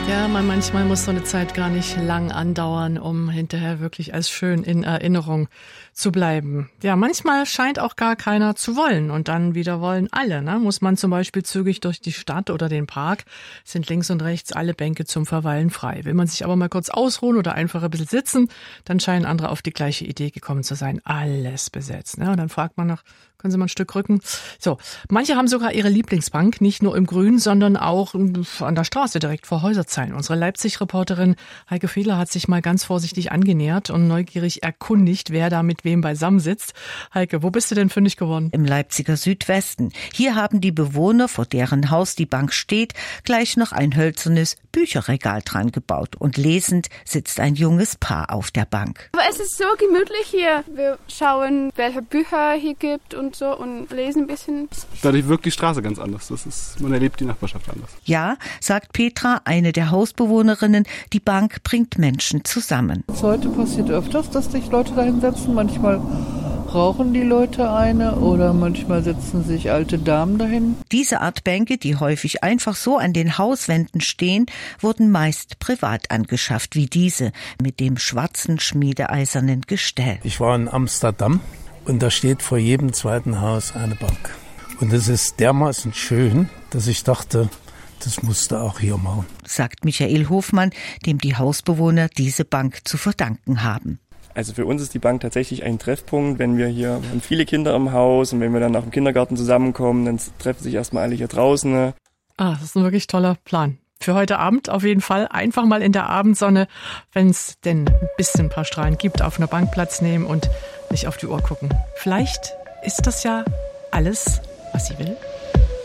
Ja, manchmal muss so eine Zeit gar nicht lang andauern, um hinterher wirklich als schön in Erinnerung zu bleiben. Ja, manchmal scheint auch gar keiner zu wollen und dann wieder wollen alle. Ne? Muss man zum Beispiel zügig durch die Stadt oder den Park, sind links und rechts alle Bänke zum Verweilen frei. Will man sich aber mal kurz ausruhen oder einfach ein bisschen sitzen, dann scheinen andere auf die gleiche Idee gekommen zu sein. Alles besetzt. Ne? Und dann fragt man noch, können Sie mal ein Stück rücken? So, manche haben sogar ihre Lieblingsbank, nicht nur im Grün, sondern auch an der Straße direkt vor Häuserzeilen. Unsere Leipzig-Reporterin Heike Fehler hat sich mal ganz vorsichtig angenähert und neugierig erkundigt, wer da mit wem beisammen sitzt. Heike, wo bist du denn fündig geworden? Im Leipziger Südwesten. Hier haben die Bewohner, vor deren Haus die Bank steht, gleich noch ein hölzernes Bücherregal dran gebaut. Und lesend sitzt ein junges Paar auf der Bank. Aber es ist so gemütlich hier. Wir schauen, welche Bücher hier gibt und so und lesen ein bisschen. Dadurch wirkt die Straße ganz anders. Man erlebt die Nachbarschaft anders. Ja, sagt Petra, eine der Hausbewohnerinnen, die Bank bringt Menschen zusammen. Heute passiert öfters, dass sich Leute da hinsetzen. Manchmal rauchen die Leute eine oder manchmal setzen sich alte Damen dahin. Diese Art Bänke, die häufig einfach so an den Hauswänden stehen, wurden meist privat angeschafft, wie diese mit dem schwarzen schmiedeeisernen Gestell. Ich war in Amsterdam und da steht vor jedem zweiten Haus eine Bank. Und es ist dermaßen schön, dass ich dachte, das musste auch hier machen. Sagt Michael Hofmann, dem die Hausbewohner diese Bank zu verdanken haben. Also für uns ist die Bank tatsächlich ein Treffpunkt, wir haben viele Kinder im Haus und wenn wir dann auch im Kindergarten zusammenkommen, dann treffen sich erstmal alle hier draußen. Das ist ein wirklich toller Plan. Für heute Abend auf jeden Fall einfach mal in der Abendsonne, wenn es denn ein bisschen ein paar Strahlen gibt, auf einer Bank Platz nehmen und nicht auf die Uhr gucken. Vielleicht ist das ja alles, was sie will.